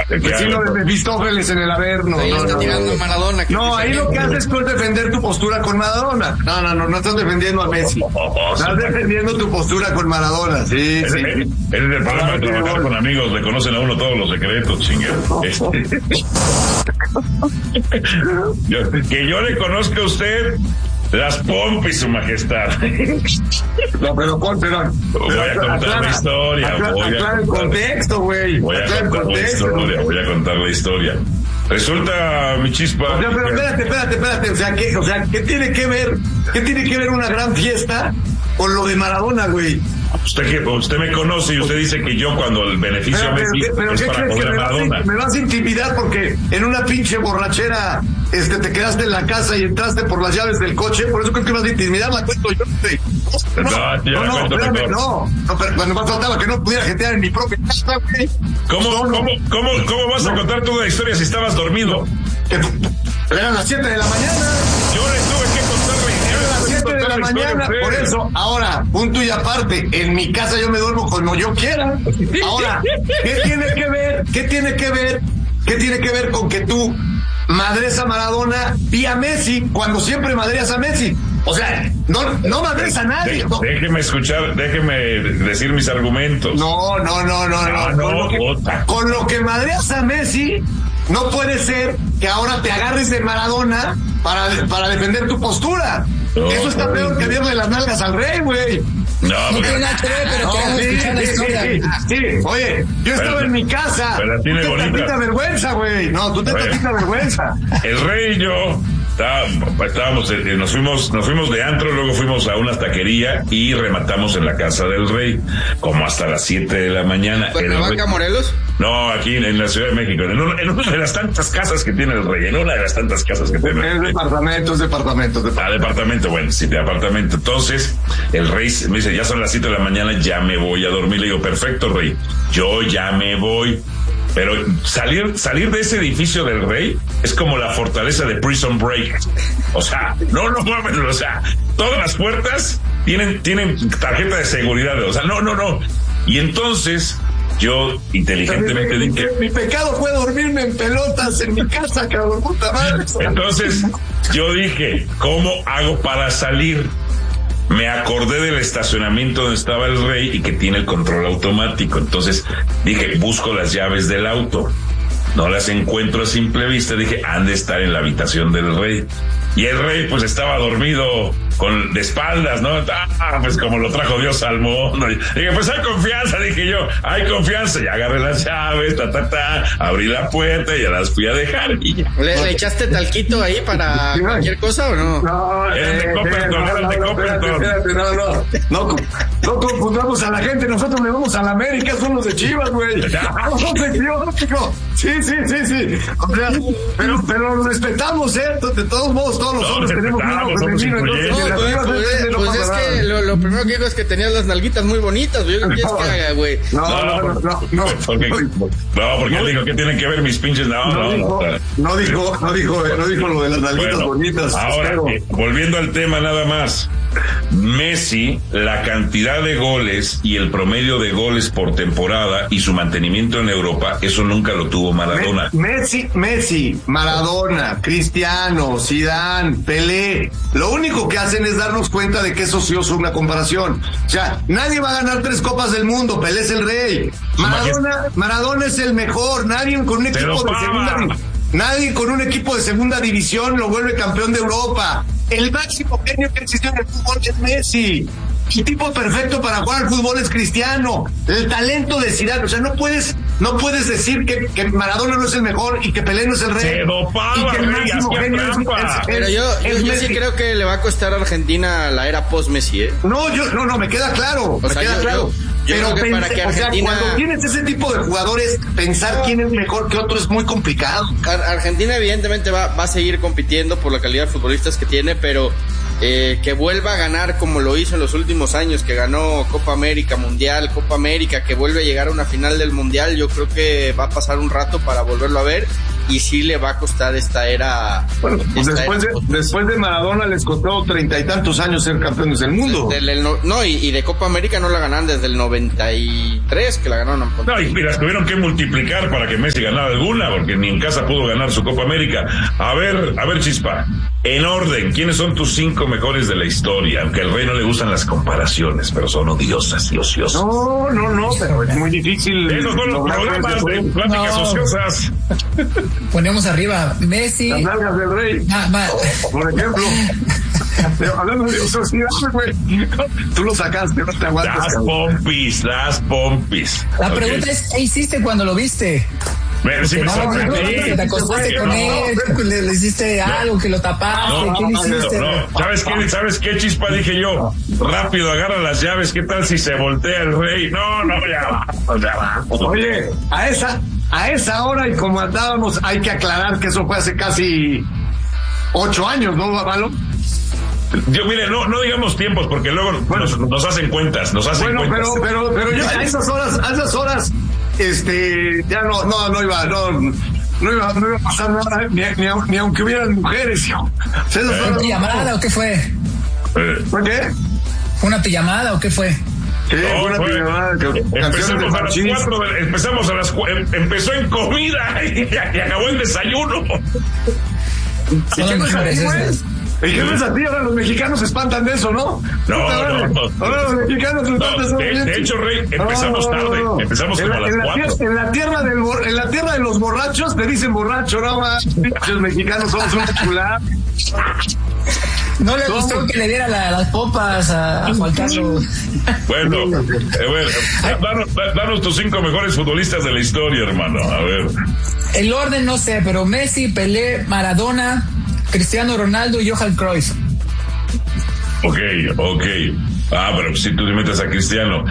Vecino de Mefistófeles en el Averno. Ahí está tirando a Maradona. No, ahí lo que haces tú es defender tu postura con Maradona. No estás defendiendo a Messi. Estás defendiendo tu postura con Maradona. Sí. Ese es el problema de trabajar con amigos, le conocen a uno todos los secretos, chingado. Que yo le conozca a usted las pompis, su majestad. No, pero voy a contar la historia. Aclara el contexto, güey. Voy a contar la historia. Resulta, mi chispa. O sea, pero espérate. O sea, ¿qué tiene que ver una gran fiesta con lo de Maradona, güey? Usted me conoce y usted dice que yo cuando el beneficio me es para joder a Maradona. Me vas a intimidar porque en una pinche borrachera te quedaste en la casa y entraste por las llaves del coche, por eso creo que vas a intimidar, la cuento yo. No, pero cuando me faltaba que no pudiera jetear en mi propia casa, güey. ¿Cómo vas a contar toda la historia si estabas dormido? Eran las 7 de la mañana. Yo le tuve que contar la historia. Eran las 7 de la mañana, por eso, ahora, punto y aparte, en mi casa yo me duermo como yo quiera. Ahora, ¿qué tiene que ver con que tú madres a Maradona y a Messi cuando siempre madreas a Messi? O sea, no madres a nadie. Déjeme decir mis argumentos. No. Con lo que madreas a Messi, no puede ser que ahora te agarres de Maradona para defender tu postura. Eso está peor que darle las nalgas al rey, güey. No tiene nada que ver, pero queremos escuchar la historia. Sí, oye, yo estaba en mi casa. Pero tú te tantita vergüenza, güey. No, tú te tantita vergüenza. El rey y yo estábamos, nos fuimos de antro, luego fuimos a una taquería y rematamos en la casa del rey, como hasta las 7 de la mañana. ¿Cuernavaca, Morelos? No, aquí en la Ciudad de México, en una de las tantas casas que tiene el rey, Es departamento, bueno, sí, de apartamento. Entonces, el rey me dice, ya son las 7 de la mañana, ya me voy a dormir. Le digo, perfecto, rey, yo ya me voy. Pero salir de ese edificio del rey es como la fortaleza de Prison Break. O sea, no, o sea, todas las puertas tienen tarjeta de seguridad. O sea, no. Y entonces, yo inteligentemente dije... Mi pecado fue dormirme en pelotas en mi casa, cabrón, puta madre. Entonces, yo dije, ¿cómo hago para salir? Me acordé del estacionamiento donde estaba el rey y que tiene el control automático. Entonces dije, busco las llaves del auto. No las encuentro a simple vista. Dije, han de estar en la habitación del rey. Y el rey pues estaba dormido de espaldas, ¿no? Pues como lo trajo Dios al mundo. Dije, pues hay confianza, dije yo, hay confianza. Y agarré las llaves, abrí la puerta y ya las fui a dejar y ya. ¿Le echaste talquito ahí para cualquier cosa o no? Eran de Copperton. No confundamos a la gente, nosotros le vamos a la América, son los de Chivas, güey. Sí. O sea, pero lo respetamos, de todos modos, todos los hombres tenemos miedo femenino. Pues es que lo primero que digo es que tenías las nalguitas muy bonitas, güey. ¿Qué quieres que haga, güey? No. Porque él dijo que tienen que ver mis pinches. No dijo lo de las nalguitas bonitas. Ahora, volviendo al tema nada más. Messi, la cantidad de goles y el promedio de goles por temporada y su mantenimiento en Europa, eso nunca lo tuvo Maradona. Messi, Maradona, Cristiano, Zidane, Pelé, lo único que hacen es darnos cuenta de que eso sí es una comparación. O sea, nadie va a ganar 3 copas del mundo, Pelé es el rey. Maradona es el mejor, nadie con un equipo de segunda división lo vuelve campeón de Europa. El máximo genio que existió en el fútbol es Messi. El tipo perfecto para jugar al fútbol es Cristiano. El talento de Zidane, o sea, no puedes decir que Maradona no es el mejor y que Pelé no es el rey. Se dopaba, y que el máximo genio pero yo sí creo que le va a costar a Argentina la era post-Messi, ¿eh? No, me queda claro. Pero para que Argentina... cuando tienes ese tipo de jugadores, pensar quién es mejor que otro es muy complicado. Argentina evidentemente va a seguir compitiendo por la calidad de futbolistas que tiene, pero que vuelva a ganar como lo hizo en los últimos años, que ganó Copa América, Mundial, Copa América, que vuelve a llegar a una final del Mundial, yo creo que va a pasar un rato para volverlo a ver. y sí le va a costar esta era. Bueno, pues después de Maradona les costó 30 y tantos años ser campeones del mundo. Y de Copa América no la ganan desde el 93 que la ganaron. No, y las tuvieron que multiplicar para que Messi ganara alguna, porque ni en casa pudo ganar su Copa América. A ver, Chispa, en orden, ¿quiénes son tus 5 mejores de la historia? Aunque al Rey no le gustan las comparaciones, pero son odiosas y ociosas. No, pero es muy difícil. Esos son los programas de pláticas ociosas. Ponemos arriba Messi. Las nalgas del Rey. Por ejemplo. Hablando de ociosidad, güey. Tú lo sacaste, no te aguantas. Las pompis. La pregunta es, ¿qué hiciste cuando lo viste? Te acostaste con él, le hiciste algo, que lo tapaste, ¿qué hiciste? No. ¿Sabes qué, Chispa? Dije yo, rápido, agarra las llaves, ¿qué tal si se voltea el Rey? No, ya va. Oye, a esa hora y como andábamos, hay que aclarar que eso fue hace casi 8 años, ¿no, Valo? Yo, mire, no digamos tiempos porque luego nos hacen cuentas, pero yo a esas horas ya no iba a pasar nada, ni aunque hubieran mujeres. ¿Una pijamada o qué fue? ¿Por qué? ¿Fue una pijamada o qué fue? Sí, una pijamada. Empezamos a las 4, empezó en comida y acabó en desayuno. ¿Y qué no es a ti? Ahora los mexicanos se espantan de eso, ¿no? No. Ahora los mexicanos se espantan de eso. De hecho, Rey, empezamos tarde. Empezamos como a las 4. En la tierra de los borrachos te dicen borracho, no más. Los mexicanos somos una chulada. No le gustó que le diera las popas a Juan Carlos. Bueno, danos tus 5 mejores futbolistas de la historia, hermano. A ver. El orden no sé, pero Messi, Pelé, Maradona, Cristiano Ronaldo y Johan Cruyff. Ok. Pero si tú te metes a Cristiano,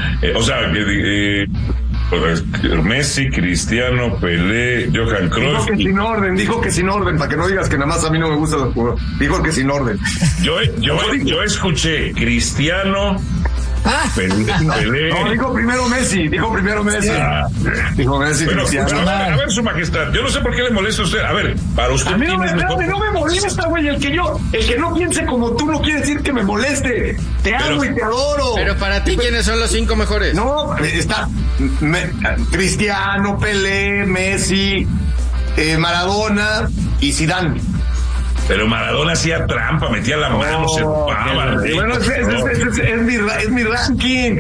Messi, Cristiano, Pelé, Johan Cruyff. Dijo que sin orden, para que no digas que nada más a mí no me gusta los juegos. Dijo que sin orden. Yo escuché Cristiano, Pelé. No, dijo primero Messi. Dijo Messi, bueno, Cristiano. A ver, su majestad, yo no sé por qué le molesta a usted. A ver, para usted. A mí no me molesta, güey. El que no piense como tú no quiere decir que me moleste. Te amo y te adoro. Pero para ti, ¿quiénes son los 5 mejores? No, está Cristiano, Pelé, Messi, Maradona y Zidane. Pero Maradona hacía trampa, metía la mano, se ocupaba. Bueno, es mi ranking.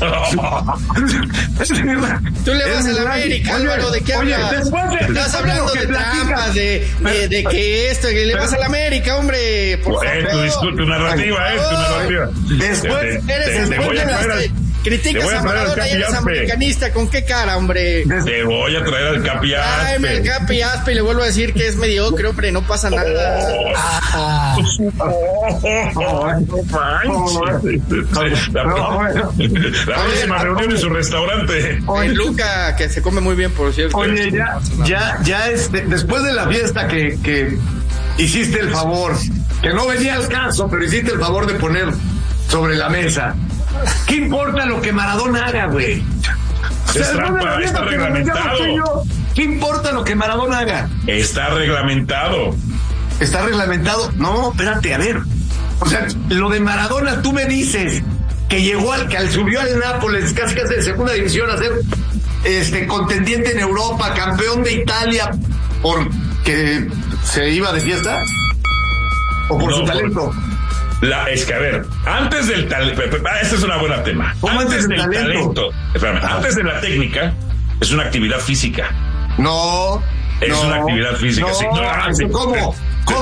Tú le vas a la América, Álvaro, ¿de qué hablas? Estás hablando de trampas, de que esto, que le vas a la América, hombre. Por favor. Tu narrativa, tu narrativa. Después criticas a Maradona y eres americanista, ¿con qué cara, hombre? Te voy a traer al Capi Aspe. Tráeme al Capi Aspe y le vuelvo a decir que es mediocre, hombre, no pasa nada. La próxima reunión en su restaurante. Luca, que se come muy bien, por cierto. Oye, ya después de la fiesta que hiciste el favor, que no venía al caso, pero hiciste el favor de poner sobre la mesa. ¿Qué importa lo que Maradona haga, güey? Es trampa, está reglamentado. ¿Qué importa lo que Maradona haga? Está reglamentado. ¿Está reglamentado? No, espérate, a ver. O sea, lo de Maradona, tú me dices que llegó subió al Nápoles, casi de segunda división, a ser contendiente en Europa, campeón de Italia, porque se iba de fiesta, o por su talento. Es que, a ver, antes del talento, este es un buen tema. Antes del talento. Antes de la técnica, es una actividad física. No. Es una actividad física. ¿Cómo?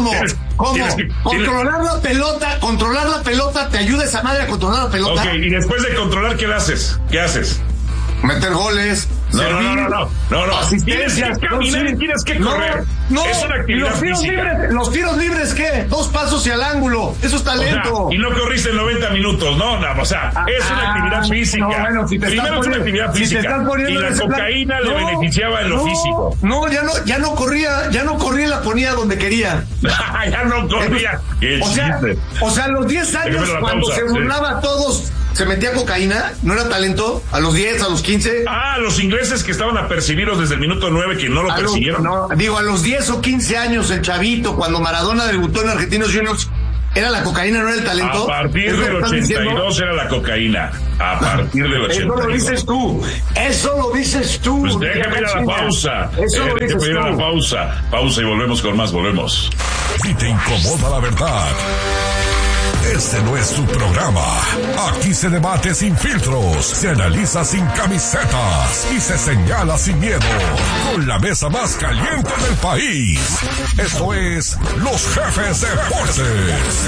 Controlar la pelota, ¿te ayuda esa madre a controlar la pelota? Ok, y después de controlar, ¿qué haces? Meter goles. No. Tienes que caminar y tienes que correr. No. Es una actividad física. ¿Los tiros libres qué? 2 pasos y al ángulo. Eso es talento. Y no corriste en 90 minutos. No, es una actividad física. Primero es una actividad física. Y la cocaína le beneficiaba en lo físico. No, ya no corría y la ponía donde quería. Ya no corría. O sea, a los 10 años, cuando se burlaba a todos, se metía cocaína? ¿No era talento? ¿A los 10, a los 15? Los ingleses que estaban apercibidos desde el minuto 9, que no lo persiguieron. A los 10 o 15 años, el chavito, cuando Maradona debutó en Argentinos Juniors, ¿era la cocaína, no era el talento? A partir del 82 era la cocaína. A partir del 82. Eso lo dices tú. Pues déjame ir a la pausa. Déjame ir a la pausa. Pausa y volvemos con más. Volvemos. Si te incomoda la verdad, este no es su programa. Aquí se debate sin filtros, se analiza sin camisetas y se señala sin miedo. Con la mesa más caliente del país. Esto es Los Jefes Deportes.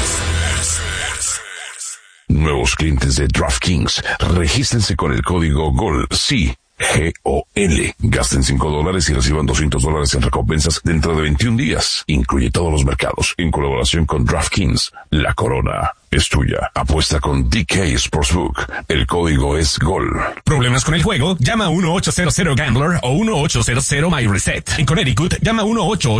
Nuevos clientes de DraftKings, regístrense con el código GOL. Sí. GOL. Gasten $5 y reciban $200 en recompensas dentro de 21 días. Incluye todos los mercados en colaboración con DraftKings. La corona es tuya. Apuesta con DK Sportsbook. El código es GOL. ¿Problemas con el juego? Llama a 1-800-GAMBLER o 1-800-MyReset. En Connecticut, llama a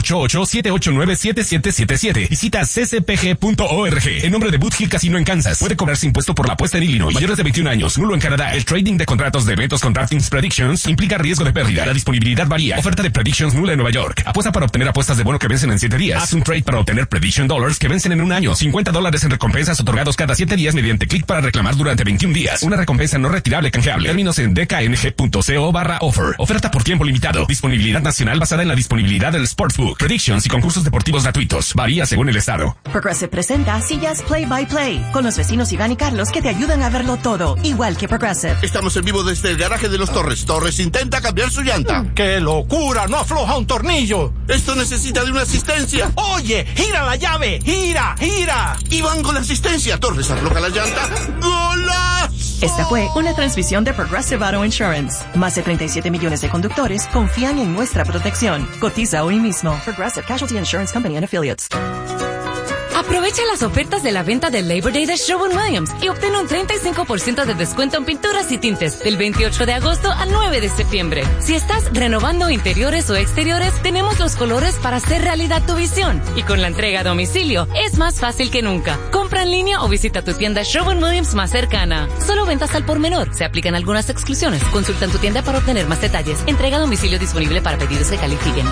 1-888-789-7777. Visita ccpg.org. En nombre de Boot Hill Casino en Kansas. Puede cobrarse impuesto por la apuesta en Illinois. Mayores de 21 años. Nulo en Canadá. El trading de contratos de eventos con DraftKings Predictions implica riesgo de pérdida. La disponibilidad varía. Oferta de Predictions nula en Nueva York. Apuesta para obtener apuestas de bono que vencen en 7 días. Haz un trade para obtener Prediction Dollars que vencen en un año. $50 en recompensas otorgados cada 7 días mediante clic para reclamar durante 21 días. Una recompensa no retirable canjeable. Términos en dkng.co/offer. Oferta por tiempo limitado. Disponibilidad nacional basada en la disponibilidad del Sportsbook. Predictions y concursos deportivos gratuitos. Varía según el estado. Progressive presenta Sillas Play by Play con los vecinos Iván y Carlos que te ayudan a verlo todo, igual que Progressive. Estamos en vivo desde el garaje de los Torres. Torres intenta cambiar su llanta. ¡Qué locura! ¡No afloja un tornillo! Esto necesita de una asistencia. Oye, gira la llave. ¡Gira! Iván con la asistencia. Torres afloja la llanta. ¡Golazo! Esta fue una transmisión de Progressive Auto Insurance. Más de 37 millones de conductores confían en nuestra protección. Cotiza hoy mismo. Progressive Casualty Insurance Company and Affiliates. Aprovecha las ofertas de la venta del Labor Day de Sherwin-Williams y obtén un 35% de descuento en pinturas y tintes del 28 de agosto al 9 de septiembre. Si estás renovando interiores o exteriores, tenemos los colores para hacer realidad tu visión. Y con la entrega a domicilio, es más fácil que nunca. Compra en línea o visita tu tienda Sherwin-Williams más cercana. Solo ventas al por menor. Se aplican algunas exclusiones. Consulta en tu tienda para obtener más detalles. Entrega a domicilio disponible para pedidos que califiquen.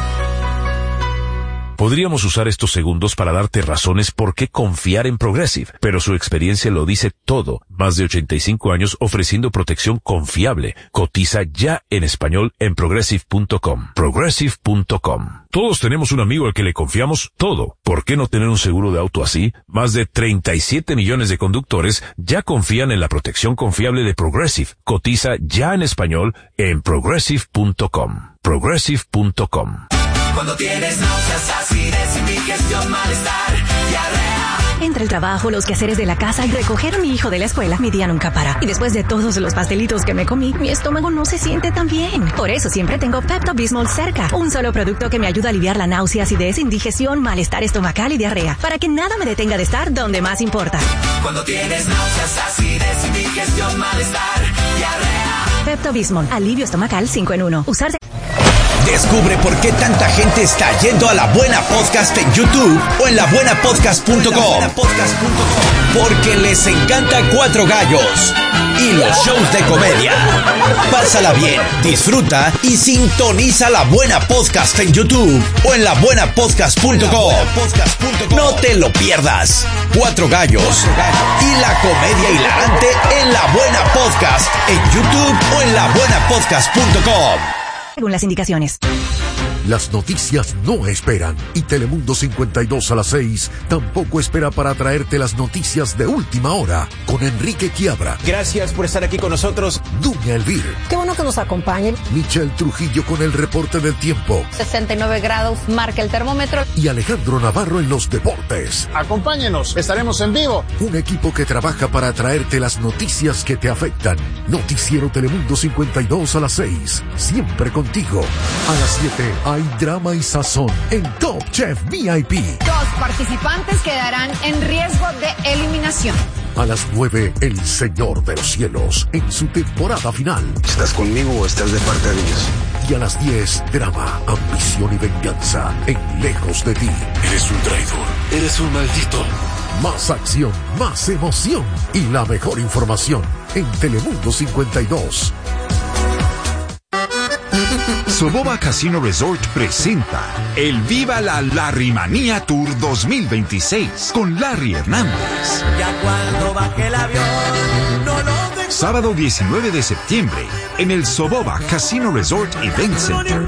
Podríamos usar estos segundos para darte razones por qué confiar en Progressive, pero su experiencia lo dice todo. Más de 85 años ofreciendo protección confiable. Cotiza ya en español en Progressive.com. Progressive.com. Todos tenemos un amigo al que le confiamos todo. ¿Por qué no tener un seguro de auto así? Más de 37 millones de conductores ya confían en la protección confiable de Progressive. Cotiza ya en español en Progressive.com. Progressive.com. Cuando tienes náuseas, acidez, indigestión, malestar, diarrea. Entre el trabajo, los quehaceres de la casa y recoger a mi hijo de la escuela, mi día nunca para. Y después de todos los pastelitos que me comí, mi estómago no se siente tan bien. Por eso siempre tengo Pepto-Bismol cerca. Un solo producto que me ayuda a aliviar la náusea, acidez, indigestión, malestar estomacal y diarrea. Para que nada me detenga de estar donde más importa. Cuando tienes náuseas, acidez, indigestión, malestar, diarrea. Pepto-Bismol. Alivio estomacal 5 en 1. Usarse... Descubre por qué tanta gente está yendo a La Buena Podcast en YouTube o en labuenapodcast.com. Porque les encanta Cuatro Gallos y los shows de comedia. Pásala bien, disfruta y sintoniza La Buena Podcast en YouTube o en labuenapodcast.com. No te lo pierdas. Cuatro Gallos y la comedia hilarante en La Buena Podcast en YouTube o en labuenapodcast.com. Según las indicaciones. Las noticias no esperan y Telemundo 52 a las 6 tampoco espera para traerte las noticias de última hora con Enrique Quiabra. Gracias por estar aquí con nosotros. Dunia Elvir. Qué bueno que nos acompañen. Michelle Trujillo con el reporte del tiempo. 69 grados marca el termómetro. Y Alejandro Navarro en los deportes. Acompáñenos, estaremos en vivo. Un equipo que trabaja para traerte las noticias que te afectan. Noticiero Telemundo 52 a las 6. Siempre contigo. A las 7 hay drama y sazón en Top Chef VIP. 2 participantes quedarán en riesgo de eliminación. A las 9, El Señor de los Cielos en su temporada final. ¿Estás conmigo o estás de parte de ellos? Y a las 10, drama, ambición y venganza en Lejos de ti. Eres un traidor. Eres un maldito. Más acción, más emoción y la mejor información en Telemundo 52. Soboba Casino Resort presenta el Viva la Larrymanía Tour 2026 con Larry Hernández. Ya cuando baje el avión, no lo dejo. Sábado 19 de septiembre en el Soboba Casino Resort Event Center.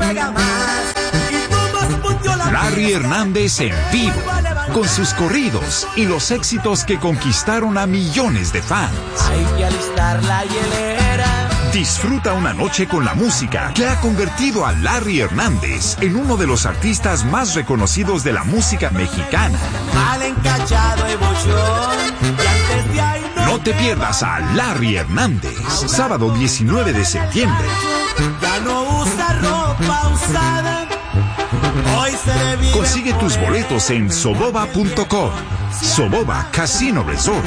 Larry Hernández en vivo, con sus corridos y los éxitos que conquistaron a millones de fans. Hay que alistar la hielera. Disfruta una noche con la música que ha convertido a Larry Hernández en uno de los artistas más reconocidos de la música mexicana. Mal encachado y bochón, y antes de ahí no te pierdas a Larry Hernández, sábado 19 de septiembre. Ya no usa ropa usada. Hoy se le vive. Consigue tus boletos en soboba.com. Soboba Casino Resort.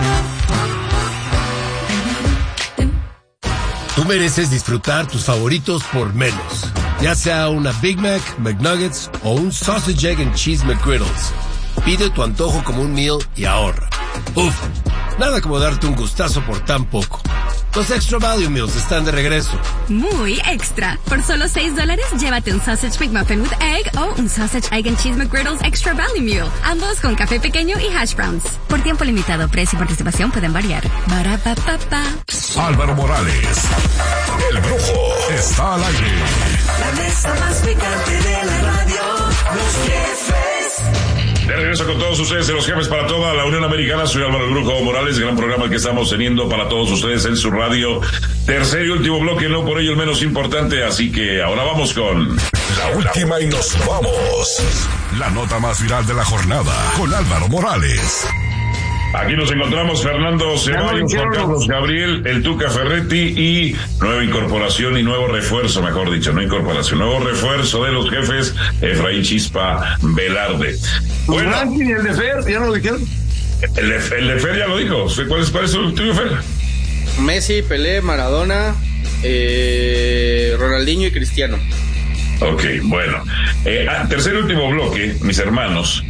Tú mereces disfrutar tus favoritos por menos. Ya sea una Big Mac, McNuggets o un Sausage, Egg and Cheese McGriddles. Pide tu antojo como un meal y ahorra. Uf, nada como darte un gustazo por tan poco. Los Extra Value Meals están de regreso. Muy extra. Por solo $6, llévate un Sausage McMuffin with Egg o un Sausage, Egg and Cheese McGriddles Extra Value Meal. Ambos con café pequeño y hash browns. Por tiempo limitado, precio y participación pueden variar. Barapapapa. Álvaro Morales, el Brujo, está al aire. La mesa más picante de la radio, Los Jefes. De regreso con todos ustedes en Los Jefes para toda la Unión Americana. Soy Álvaro el Brujo Morales, gran programa que estamos teniendo para todos ustedes en su radio. Tercer y último bloque, no por ello el menos importante, así que ahora vamos con la última y nos vamos. La nota más viral de la jornada con Álvaro Morales. Aquí nos encontramos Fernando Ceballos, Juan Carlos Gabriel, el Tuca Ferretti y nueva incorporación y nuevo refuerzo, mejor dicho, no incorporación, nuevo refuerzo de Los Jefes, Efraín Chispa Velarde. Bueno, ¿y el de Fer? ¿Ya no lo dijeron? El de Fer ya lo dijo. ¿Cuál es el tuyo, Fer? Messi, Pelé, Maradona, Ronaldinho y Cristiano. Ok, bueno. Tercer y último bloque, mis hermanos.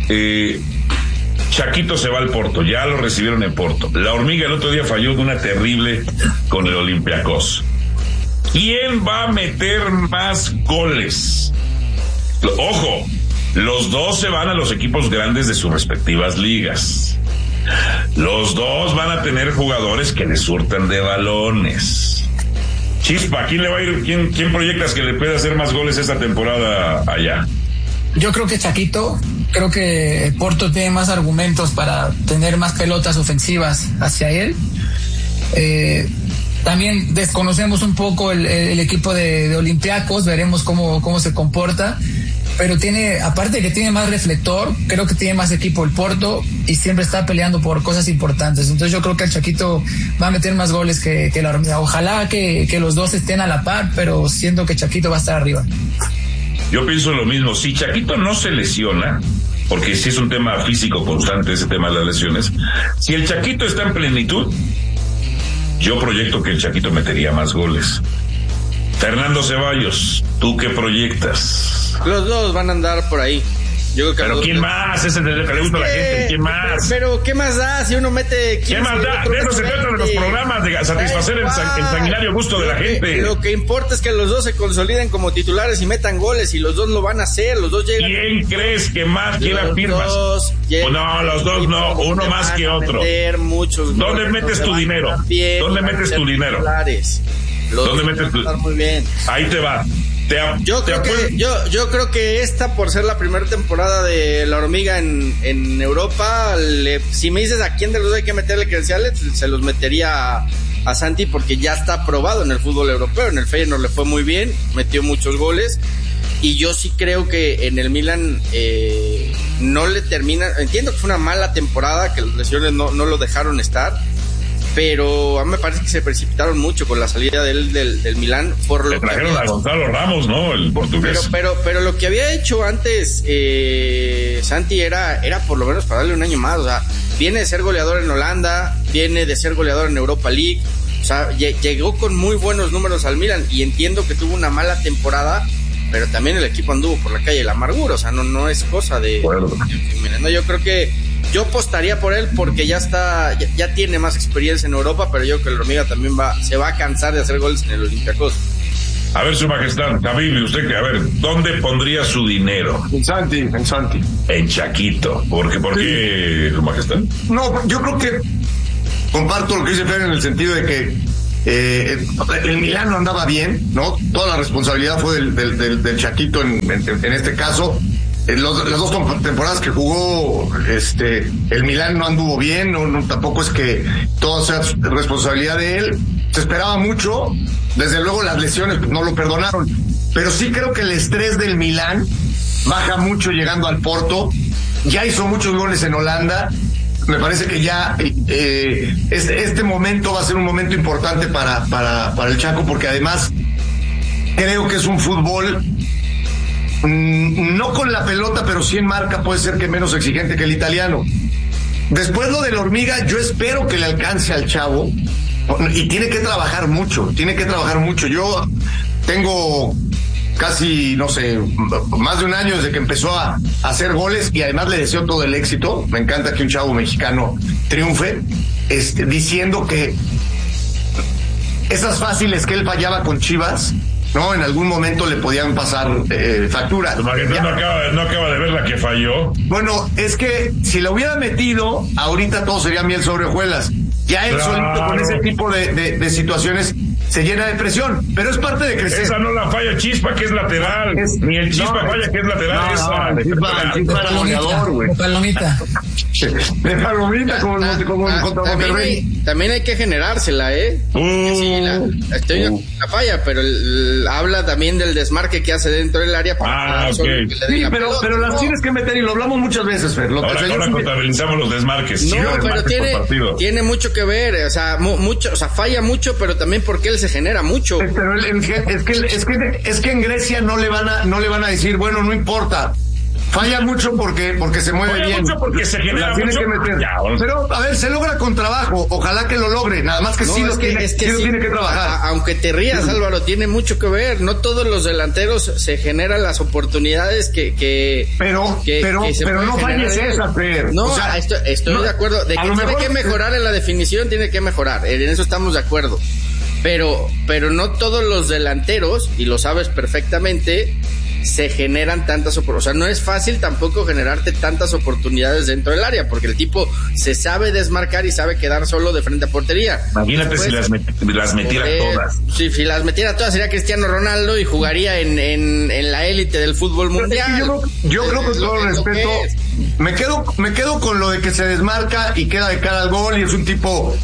Chaquito se va al Porto, ya lo recibieron en Porto. La Hormiga el otro día falló de una terrible con el Olympiacos. ¿Quién va a meter más goles? Ojo, los dos se van a los equipos grandes de sus respectivas ligas. Los dos van a tener jugadores que les surtan de balones. Chispa, ¿quién le va a ir? ¿Quién proyectas que le pueda hacer más goles esta temporada allá? Yo creo que Chaquito, creo que Porto tiene más argumentos para tener más pelotas ofensivas hacia él. También desconocemos un poco el equipo de Olympiacos, veremos cómo se comporta, pero aparte de que tiene más reflector, creo que tiene más equipo el Porto y siempre está peleando por cosas importantes. Entonces yo creo que el Chaquito va a meter más goles que la Hormiga. Ojalá que los dos estén a la par, pero siento que Chaquito va a estar arriba. Yo pienso lo mismo. Si Chaquito no se lesiona, porque sí es un tema físico constante ese tema de las lesiones, si el Chaquito está en plenitud, yo proyecto que el Chaquito metería más goles. Fernando Ceballos, ¿tú qué proyectas? Los dos van a andar por ahí. Yo creo que pero ¿quién más? Ese es el que le gusta a la gente. ¿Quién más? Pero ¿qué más da si uno mete? ¿Qué más da? De eso se trata de los programas, de satisfacer el sanguinario gusto de la gente. Lo que importa es que los dos se consoliden como titulares y metan goles, y los dos lo van a hacer. Los dos llegan. ¿Quién crees que más quiera firmas? No, los dos no, uno más que otro. ¿Dónde metes tu dinero? ¿Dónde metes tu dinero? ¿Dónde metes tu dinero? Muy bien. Ahí te va. Yo creo que esta, por ser la primera temporada de la Hormiga en Europa, si me dices a quién de los dos hay que meterle credenciales, se los metería a Santi, porque ya está probado en el fútbol europeo. En el Feyenoord le fue muy bien, metió muchos goles, y yo sí creo que en el Milan no le termina. Entiendo que fue una mala temporada, que las lesiones no lo dejaron estar, pero a mí me parece que se precipitaron mucho con la salida del Milán. Por lo le trajeron a Gonzalo Ramos, ¿no? El portugués. Pero lo que había hecho antes Santi era por lo menos para darle un año más. O sea, viene de ser goleador en Holanda, viene de ser goleador en Europa League. O sea, llegó con muy buenos números al Milan, y entiendo que tuvo una mala temporada, pero también el equipo anduvo por la calle de la amargura. O sea, no es cosa de... Bueno. No, yo creo que Yo apostaría por él porque ya tiene más experiencia en Europa, pero yo creo que el Hormiga también se va a cansar de hacer goles en el Olympiacos. A ver, Su Majestad, Javi, usted que, a ver, ¿dónde pondría su dinero? En Santi. En Chaquito. ¿Por qué, Su Majestad? No, yo creo que comparto lo que dice Fer en el sentido de que el Milán no andaba bien, ¿no? Toda la responsabilidad fue del Chaquito en este caso. Las dos temporadas que jugó el Milán no anduvo bien, no tampoco es que todo sea responsabilidad de él. Se esperaba mucho, desde luego las lesiones no lo perdonaron, pero sí creo que el estrés del Milán baja mucho llegando al Porto. Ya hizo muchos goles en Holanda. Me parece que ya este momento va a ser un momento importante para el Chaco, porque además creo que es un fútbol no con la pelota, pero sí en marca, puede ser que menos exigente que el italiano. Después lo del Hormiga, yo espero que le alcance al chavo, y tiene que trabajar mucho. Yo tengo casi, no sé, más de un año desde que empezó a hacer goles, y además le deseo todo el éxito. Me encanta que un chavo mexicano triunfe, diciendo que esas fáciles que él fallaba con Chivas, no, en algún momento le podían pasar factura. No acaba de ver la que falló. Bueno, es que si la hubiera metido, ahorita todo sería miel sobre hojuelas. Ya él solito con ese tipo de situaciones se llena de presión, pero es parte de crecer. Esa no la falla Chispa, que es lateral. Ni el Chispa falla, que es lateral. El Chispa era goleador, güey. De palomita, como contra Monterrey. También hay que generársela, Sí, la falla, pero habla también del desmarque que hace dentro del área. Okay. Sí, pero las tienes que meter, y lo hablamos muchas veces, Fer. Ahora contabilizamos los desmarques. No, pero tiene mucho que ver, falla mucho, pero también porque él se genera mucho. Pero es que en Grecia no le van a decir, bueno, no importa. Falla mucho porque se mueve falla bien. Mucho porque se genera la tiene mucho. Que meter. Pero, a ver, se logra con trabajo. Ojalá que lo logre. Nada más que sí lo tiene que trabajar. Aunque te rías, Álvaro, tiene mucho que ver. No todos los delanteros se generan las oportunidades pero no falles esa, Fer. No, estoy de acuerdo. De que tiene que mejorar en la definición, tiene que mejorar. En eso estamos de acuerdo. Pero no todos los delanteros, y lo sabes perfectamente, se generan tantas oportunidades. O sea, no es fácil tampoco generarte tantas oportunidades dentro del área, porque el tipo se sabe desmarcar y sabe quedar solo de frente a portería. Imagínate si las metiera todas. Sí, si las metiera todas sería Cristiano Ronaldo y jugaría en la élite del fútbol mundial. Yo creo que, con todo respeto, me quedo con lo de que se desmarca y queda de cara al gol, y es un tipo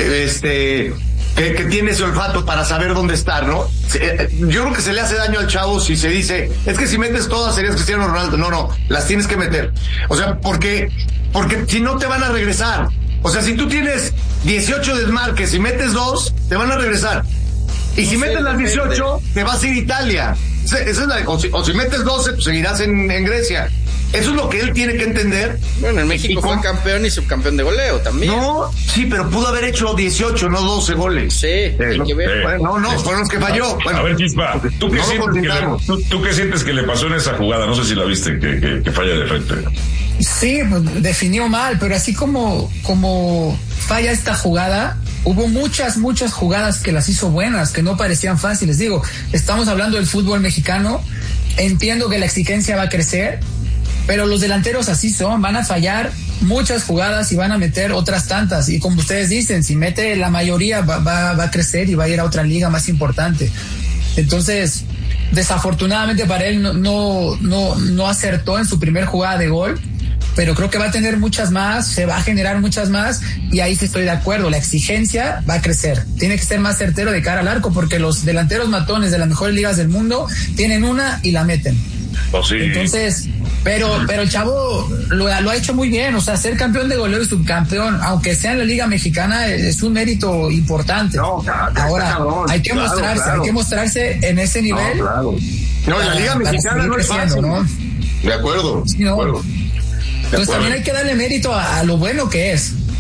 que tiene ese olfato para saber dónde estar, ¿no? Yo creo que se le hace daño al chavo si se dice, es que si metes todas serías Cristiano Ronaldo. No, las tienes que meter. O sea, porque si no te van a regresar. O sea, si tú tienes 18 desmarques y metes 2, te van a regresar. Y si metes las 18, te vas a ir a Italia. Esa es o si metes 12, pues seguirás en Grecia. Eso es lo que él tiene que entender. Bueno, en México fue campeón y subcampeón de goleo también. No, sí, pero pudo haber hecho 18, no 12 goles. Sí, hay que ver. Bueno, fueron los que falló. Bueno, a ver, Chispa, ¿tú qué sientes que le pasó en esa jugada? No sé si la viste, que falla de frente. Sí, pues, definió mal, pero así como falla esta jugada, hubo muchas jugadas que las hizo buenas, que no parecían fáciles. Digo, estamos hablando del fútbol mexicano, entiendo que la exigencia va a crecer, pero los delanteros así son, van a fallar muchas jugadas y van a meter otras tantas, y como ustedes dicen, si mete la mayoría va a crecer y va a ir a otra liga más importante. Entonces, desafortunadamente para él no acertó en su primer jugada de gol, pero creo que va a tener muchas más, se va a generar muchas más, y ahí sí estoy de acuerdo, la exigencia va a crecer, tiene que ser más certero de cara al arco, porque los delanteros matones de las mejores ligas del mundo tienen una y la meten. Sí. Entonces, pero el chavo lo ha hecho muy bien, o sea, ser campeón de goleo y subcampeón, aunque sea en la Liga Mexicana, es un mérito importante. Ahora, hay que mostrarse en ese nivel. No, la Liga Mexicana no es fácil, ¿no? De acuerdo. Sí, no. Entonces también hay que darle mérito a lo bueno que es.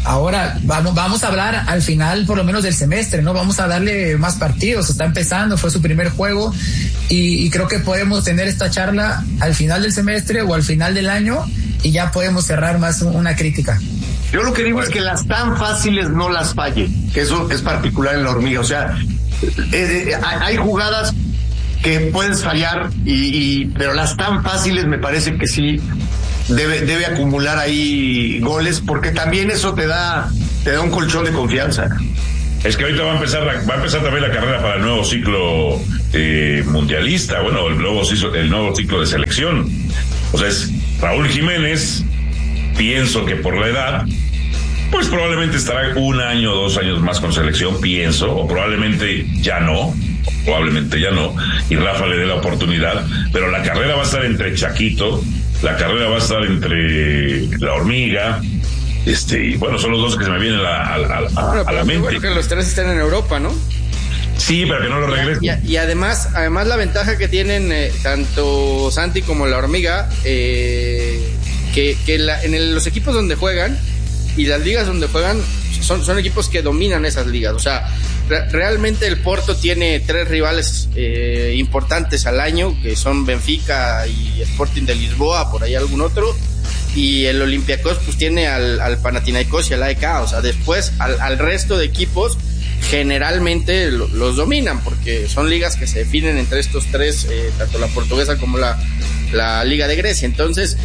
Ahora vamos a hablar al final por lo menos del semestre, ¿no? Vamos a darle más partidos, está empezando, fue su primer juego y creo que podemos tener esta charla al final del semestre o al final del año y ya podemos cerrar más una crítica. Yo lo que digo es que las tan fáciles no las falle, que eso es particular en la hormiga, o sea, hay jugadas que puedes fallar pero las tan fáciles me parece que sí debe acumular ahí goles, porque también eso te da un colchón de confianza. Es que ahorita va a empezar también la carrera para el nuevo ciclo mundialista, bueno, el nuevo ciclo de selección. O sea, es Raúl Jiménez, pienso que por la edad, pues probablemente estará 1 año o 2 años más con selección, pienso, o probablemente ya no, y Rafa le dé la oportunidad, pero la carrera va a estar entre Chaquito, la carrera va a estar entre la hormiga, y bueno, son los dos que se me vienen a la mente. Bueno, que los 3 estén en Europa, ¿no? Sí, pero que no lo regresen. Y además la ventaja que tienen tanto Santi como la hormiga, los equipos donde juegan y las ligas donde juegan son equipos que dominan esas ligas. O sea, realmente el Porto tiene 3 rivales importantes al año, que son Benfica y Sporting de Lisboa, por ahí algún otro, y el Olympiacos pues tiene al Panathinaikos y al AEK. O sea, después al resto de equipos generalmente los dominan, porque son ligas que se definen entre estos 3, tanto la portuguesa como la Liga de Grecia. Entonces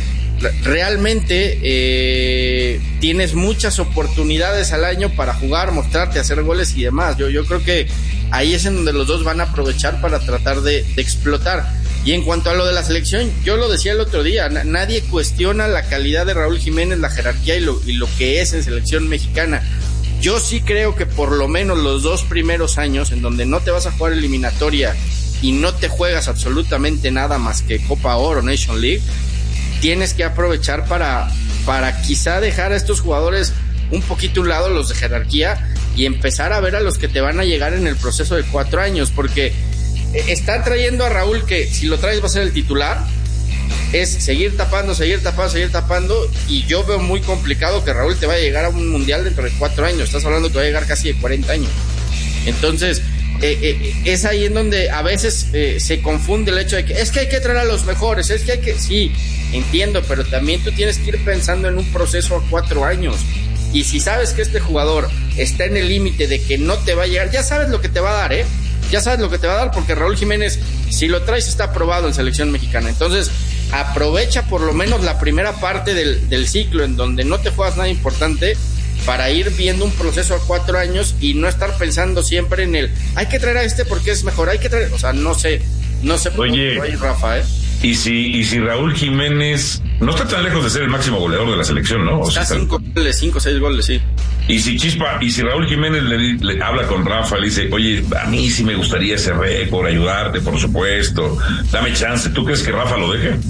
realmente tienes muchas oportunidades al año para jugar, mostrarte, hacer goles y demás. Yo creo que ahí es en donde los dos van a aprovechar para tratar de explotar. Y en cuanto a lo de la selección, yo lo decía el otro día, nadie cuestiona la calidad de Raúl Jiménez, la jerarquía y lo que es en selección mexicana. Yo sí creo que por lo menos los 2 primeros años, en donde no te vas a jugar eliminatoria y no te juegas absolutamente nada más que Copa Oro, Nation League, tienes que aprovechar para quizá dejar a estos jugadores un poquito a un lado, los de jerarquía, y empezar a ver a los que te van a llegar en el proceso de 4 años, porque está trayendo a Raúl, que si lo traes va a ser el titular, es seguir tapando, y yo veo muy complicado que Raúl te vaya a llegar a un mundial dentro de 4 años. Estás hablando que va a llegar casi de 40 años. Entonces es ahí en donde a veces se confunde el hecho de que es que hay que traer a los mejores, es que hay que, sí, entiendo, pero también tú tienes que ir pensando en un proceso a 4 años, y si sabes que este jugador está en el límite de que no te va a llegar, ya sabes lo que te va a dar, ya sabes lo que te va a dar, porque Raúl Jiménez, si lo traes, está aprobado en selección mexicana. Entonces aprovecha por lo menos la primera parte del ciclo en donde no te juegas nada importante, para ir viendo un proceso a 4 años y no estar pensando siempre en hay que traer a este porque es mejor, hay que traer, o sea, no sé por dónde va a ir Rafa, Y si Raúl Jiménez no está tan lejos de ser el máximo goleador de la selección, ¿no? Está 5 o 6 goles, sí. Y si Raúl Jiménez le habla con Rafa, le dice, oye, a mí sí me gustaría ese récord, ayudarte, por supuesto, dame chance, ¿tú crees que Rafa lo deje?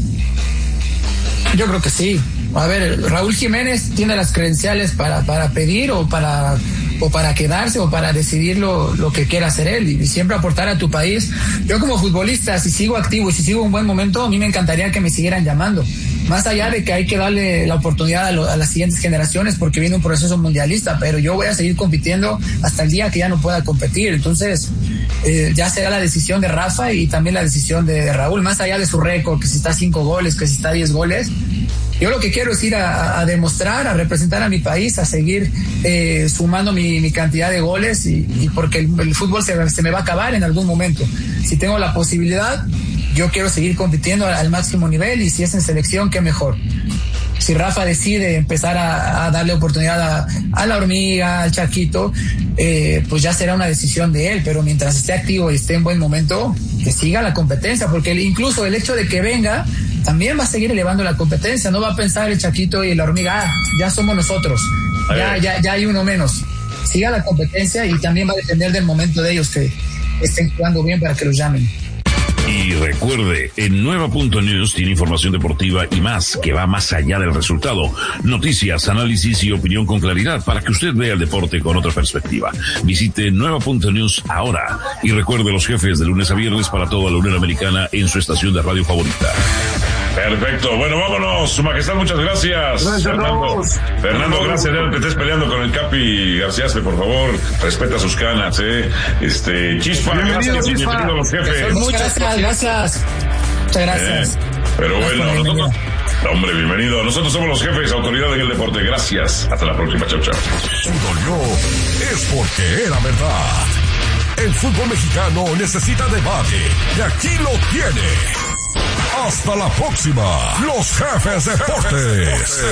Yo creo que sí. A ver, Raúl Jiménez tiene las credenciales para pedir o para quedarse o para decidir lo que quiera hacer él y siempre aportar a tu país. Yo como futbolista, si sigo activo y si sigo en buen momento, a mí me encantaría que me siguieran llamando. Más allá de que hay que darle la oportunidad a las siguientes generaciones porque viene un proceso mundialista, pero yo voy a seguir compitiendo hasta el día que ya no pueda competir. Entonces, ya será la decisión de Rafa y también la decisión de Raúl, más allá de su récord, que si está 5 goles, que si está 10 goles. Yo lo que quiero es ir a demostrar, a representar a mi país, a seguir sumando mi cantidad de goles y porque el fútbol se me va a acabar en algún momento. Si tengo la posibilidad, yo quiero seguir compitiendo al máximo nivel y si es en selección, qué mejor. Si Rafa decide empezar a darle oportunidad a la hormiga, al Chaquito, pues ya será una decisión de él, pero mientras esté activo y esté en buen momento, que siga la competencia, porque incluso el hecho de que venga también va a seguir elevando la competencia. No va a pensar el Chaquito y la hormiga, ya somos nosotros, ya hay uno menos. Siga la competencia y también va a depender del momento de ellos que estén jugando bien para que los llamen. Y recuerde, en Nueva.News tiene información deportiva y más que va más allá del resultado. Noticias, análisis y opinión con claridad para que usted vea el deporte con otra perspectiva. Visite Nueva.News ahora y recuerde los jefes de lunes a viernes para toda la Unión Americana en su estación de radio favorita. Perfecto. Bueno, vámonos. Su Majestad, muchas gracias. Fernando, gracias. Ya no te estés peleando con el Capi García, por favor. Respeta sus canas, Chispa, gracias. Bienvenido a los jefes. Muchas gracias. Muchas gracias. Pero bueno, nosotros... Hombre, bienvenido. Nosotros somos los jefes, autoridad en el deporte. Gracias. Hasta la próxima. Chao, chao. Si dolió, es porque era verdad. El fútbol mexicano necesita debate. Y aquí lo tiene. Hasta la próxima. Los Jefes Deportes.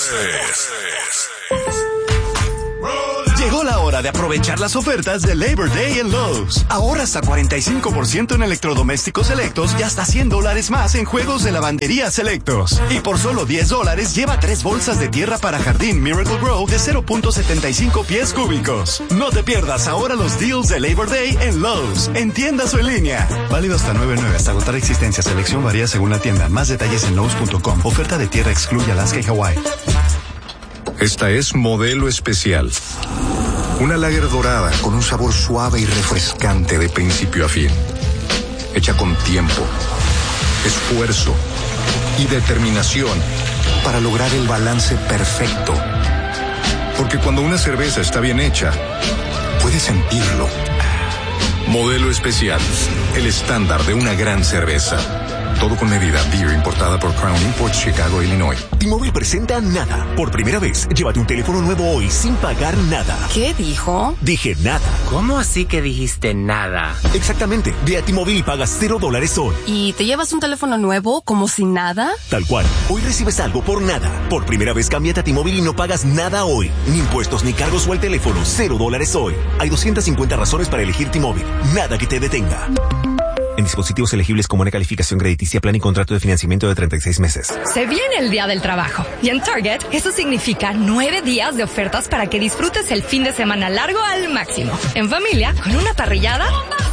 Llegó la hora de aprovechar las ofertas de Labor Day en Lowe's. Ahorra hasta 45% en electrodomésticos selectos y hasta $100 más en juegos de lavandería selectos. Y por solo $10, lleva 3 bolsas de tierra para jardín Miracle Grow de 0.75 pies cúbicos. No te pierdas ahora los deals de Labor Day en Lowe's, en tiendas o en línea. Válido hasta 9/9 hasta agotar existencia. Selección varía según la tienda. Más detalles en Lowe's.com. Oferta de tierra excluye Alaska y Hawái. Esta es Modelo Especial. Una lager dorada con un sabor suave y refrescante de principio a fin. Hecha con tiempo, esfuerzo y determinación para lograr el balance perfecto. Porque cuando una cerveza está bien hecha, puedes sentirlo. Modelo Especial, el estándar de una gran cerveza. Todo con medida. Beer importada por Crown Imports, Chicago, Illinois. T-Mobile presenta Nada. Por primera vez, llévate un teléfono nuevo hoy sin pagar nada. ¿Qué dijo? Dije nada. ¿Cómo así que dijiste nada? Exactamente. Ve a T-Mobile y pagas $0 hoy. ¿Y te llevas un teléfono nuevo como si nada? Tal cual. Hoy recibes algo por nada. Por primera vez, cámbiate a T-Mobile y no pagas nada hoy. Ni impuestos ni cargos o el teléfono. $0 hoy. Hay 250 razones para elegir T-Mobile. Nada que te detenga. En dispositivos elegibles con buena calificación crediticia, plan y contrato de financiamiento de 36 meses. Se viene el Día del Trabajo. Y en Target, eso significa 9 días de ofertas para que disfrutes el fin de semana largo al máximo. En familia, con una parrillada.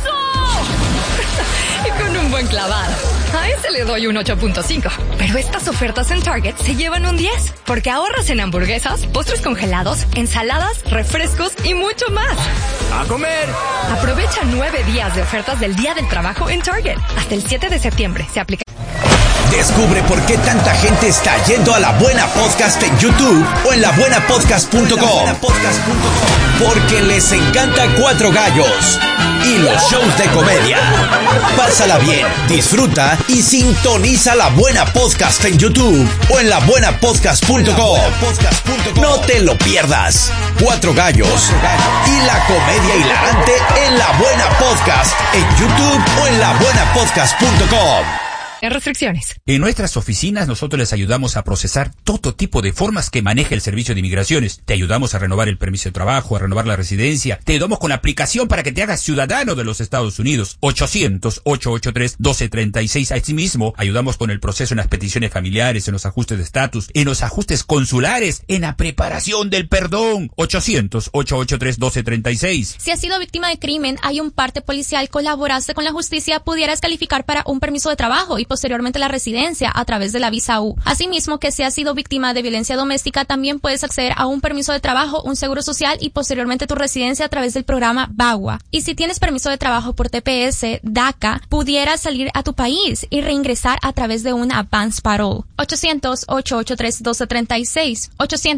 Y con un buen clavado. A ese le doy un 8.5. Pero estas ofertas en Target se llevan un 10. Porque ahorras en hamburguesas, postres congelados, ensaladas, refrescos y mucho más. ¡A comer! Aprovecha 9 días de ofertas del Día del Trabajo en Target. Hasta el 7 de septiembre. Se aplica. Descubre por qué tanta gente está yendo a La Buena Podcast en YouTube o en labuenapodcast.com. Porque les encanta Cuatro Gallos y los shows de comedia. Pásala bien, disfruta y sintoniza La Buena Podcast en YouTube o en labuenapodcast.com. No te lo pierdas. Cuatro Gallos y la comedia hilarante en La Buena Podcast en YouTube o en labuenapodcast.com. En restricciones. En nuestras oficinas nosotros les ayudamos a procesar todo tipo de formas que maneja el Servicio de Inmigraciones. Te ayudamos a renovar el permiso de trabajo, a renovar la residencia. Te ayudamos con la aplicación para que te hagas ciudadano de los Estados Unidos. 800-883-1236. Asimismo, ayudamos con el proceso en las peticiones familiares, en los ajustes de estatus, en los ajustes consulares, en la preparación del perdón. 800-883-1236. Si has sido víctima de crimen, hay un parte policial, colaboraste con la justicia, pudieras calificar para un permiso de trabajo y posteriormente la residencia a través de la visa U. Asimismo, que si has sido víctima de violencia doméstica, también puedes acceder a un permiso de trabajo, un seguro social y posteriormente tu residencia a través del programa VAWA. Y si tienes permiso de trabajo por TPS, DACA, pudieras salir a tu país y reingresar a través de un advance parole. 800-883-1236.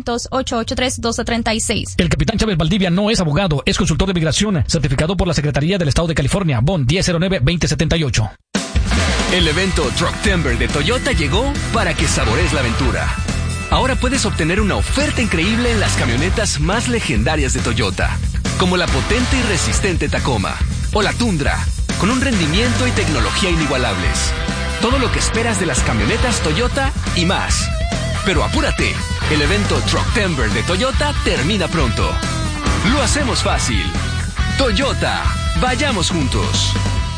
800-883-1236. El capitán Chávez Valdivia no es abogado, es consultor de migración, certificado por la Secretaría del Estado de California, BON 1009-2078. El evento Trucktember de Toyota llegó para que sabores la aventura. Ahora puedes obtener una oferta increíble en las camionetas más legendarias de Toyota, como la potente y resistente Tacoma o la Tundra, con un rendimiento y tecnología inigualables. Todo lo que esperas de las camionetas Toyota y más. Pero apúrate, el evento Trucktember de Toyota termina pronto. Lo hacemos fácil. Toyota, vayamos juntos.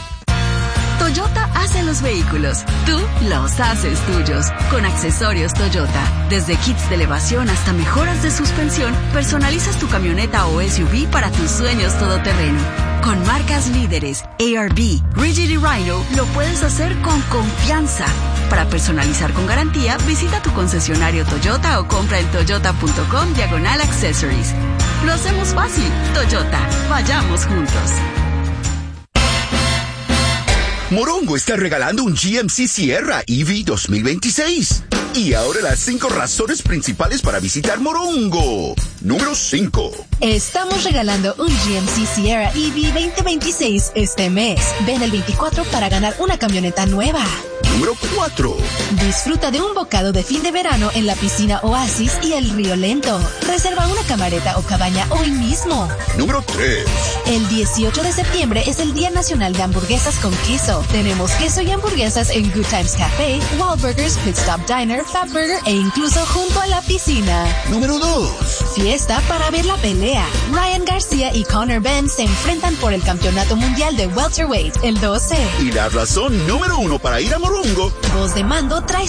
Toyota hace los vehículos, tú los haces tuyos, con accesorios Toyota. Desde kits de elevación hasta mejoras de suspensión, personalizas tu camioneta o SUV para tus sueños todoterreno. Con marcas líderes, ARB, Rigid y Rhino, lo puedes hacer con confianza. Para personalizar con garantía, visita tu concesionario Toyota o compra en toyota.com/accessories. Lo hacemos fácil. Toyota, vayamos juntos. Morongo está regalando un GMC Sierra EV 2026. Y ahora las 5 razones principales para visitar Morongo. Número 5. Estamos regalando un GMC Sierra EV 2026 este mes. Ven el 24 para ganar una camioneta nueva. Número 4. Disfruta de un bocado de fin de verano en la piscina Oasis y el Río Lento. Reserva una camareta o cabaña hoy mismo. Número 3. El 18 de septiembre es el Día Nacional de Hamburguesas con Queso. Tenemos queso y hamburguesas en Good Times Café, Wahlburgers, Pit Stop Diner, Fatburger e incluso junto a la piscina. Número 2. Fiesta para ver la pelea. Ryan García y Conor Benn se enfrentan por el Campeonato Mundial de Welterweight el 12. Y la razón número 1 para ir a Morongo. Voz de Mando trae